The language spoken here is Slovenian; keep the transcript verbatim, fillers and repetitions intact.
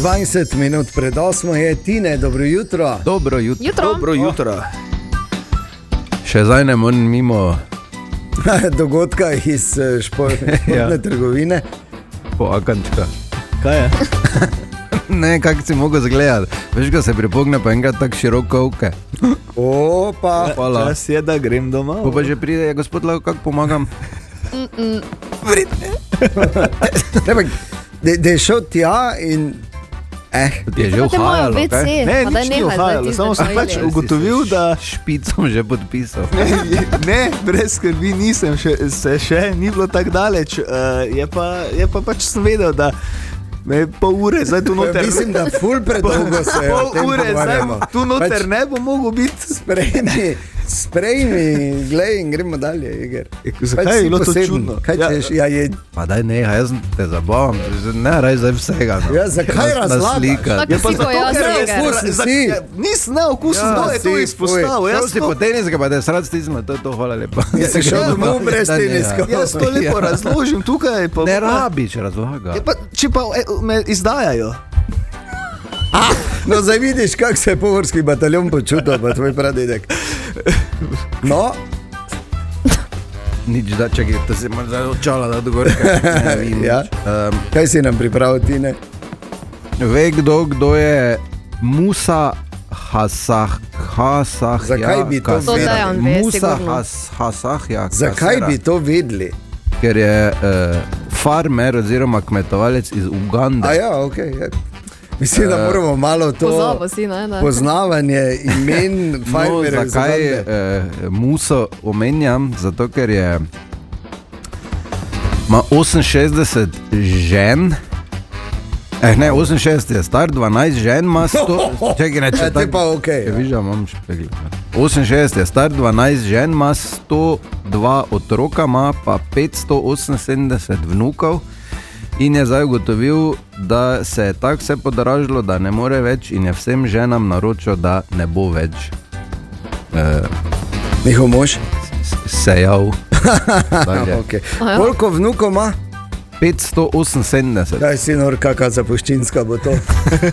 dvajset minut pred osmo je Tine, dobro jutro. Dobro jutro. Jutro. Dobro jutro. Še zdaj ne morem mimo dogodka iz športne ja. trgovine. Po akančka. Kaj je? Ne, kak si mogel zgledati. Veš, ko se pripogne pa enkrat tak široko oke. Opa. Hvala. Čas je, da grem domov. Pa, pa že pride, je gospod lahko kak pomagam. Da je šel tja in... Eh, je že uhajalo, kaj? Ne, nič ni uhajalo, samo sem pač ugotovil, da... Špicom že podpisal. Ne, ne, brez skrbi nisem, še, se še ni bilo tako daleč. Uh, je, pa, je pa pač sem vedel, da me pol ure zdaj tu noter... Mislim, da ful predolgo se je o tem ure zdaj pogovarjamo. tu noter Pač- ne bo mogel biti. Sprejmi, sprejmi, glej in gremo dalje, Iger. Zakaj Pač je si bilo to poseben. čudno? Kaj Ja. češ, ja, je... Pa daj ne, jaz te zabavam, ne raj zdaj vsega. No. Ja, zakaj Nas- razlagaš? naslikaš. Tako si zato, pojasnil, ker je Iger. okusen, Si. za- ja, nisem neokusen, Ja, kdo je to si, izpostavil. Šel Jaz si to, po teniske, pa da je srad stisma, to je to, hvala lepa. Ja, si šel domov brez Da ne, teniska. ja. jaz to lepo Ja. razložim tukaj. Pa, Ne rabiš razlaga. Ja, pa, če pa e, me izdajajo. No, zdaj vidiš, kak se je povorski bataljon počutil, pa tvoj pradedek. No, Nič da, čekaj, to si malo zdaj očala, da dogorka. Ne, vi nič. Ja. Um, kaj si nam pripravil, Tine? ve kdo, kdo je Musa Hasah, Hasah, Zakaj bi to To da on ve, Musa sigurno. Has, Hasah, ja, Zakaj bi to vedeli? Ker je uh, farmer oziroma kmetovalec iz Ugande. A ja, ok. Ja. Mislim, da moramo malo to Pozabo si, ne, ne. poznavanje imen No, farmerjev. zakaj eh, Muso omenjam? Zato, ker je ima oseminšestdeset žen. Eh, ne, oseminšestdeset je star, dvanajst žen ima sto... Čekaj, ne, če Ja, te pa okej, Ja, ja. viš, da imam špegli. oseminšestdeset je star, dvanajst žen ima, sto dva otroka ima, pa petsto oseminsedemdeset vnukov. In je zdaj ugotovil, da se je tako vse podražilo, da ne more več in je vsem ženam naročil, da ne bo več eh, Njihov mož? sejal. Dalje. Okay. Aja. Koliko vnukov ima? petsto oseminsedemdeset. Kaj si nor, kakšna zapuščinska bo to?